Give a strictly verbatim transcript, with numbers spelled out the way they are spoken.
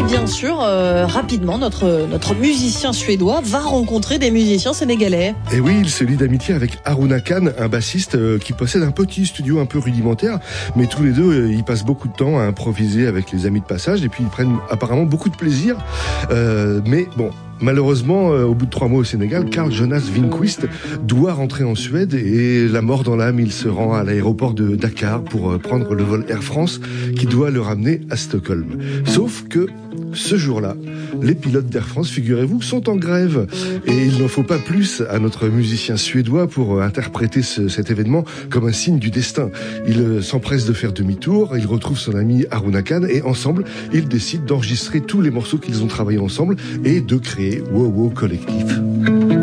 bien sûr, euh, rapidement, notre, notre musicien suédois va rencontrer des musiciens sénégalais. Et oui, il se lie d'amitié avec Haruna Khan, un bassiste euh, qui possède un petit studio un peu rudimentaire, mais tous les deux, euh, ils passent beaucoup de temps à improviser avec les amis de passage, et puis ils prennent apparemment beaucoup de plaisir. Euh, mais bon... Malheureusement, euh, au bout de trois mois au Sénégal, Carl Jonas Winquist doit rentrer en Suède et la mort dans l'âme, il se rend à l'aéroport de Dakar pour euh, prendre le vol Air France qui doit le ramener à Stockholm. Sauf que ce jour-là, les pilotes d'Air France, figurez-vous, sont en grève. Et il n'en faut pas plus à notre musicien suédois pour euh, interpréter ce, cet événement comme un signe du destin. Il euh, s'empresse de faire demi-tour, il retrouve son ami Haruna Khan et ensemble, ils décident d'enregistrer tous les morceaux qu'ils ont travaillés ensemble et de créer Wow Wow Collectif.